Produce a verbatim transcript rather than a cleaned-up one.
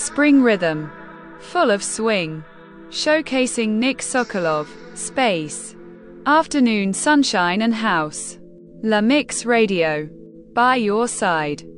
spring rhythm, full of swing, showcasing Nick Sokolov, Space, Afternoon Sunshine and House. La Mix Radio, by your side.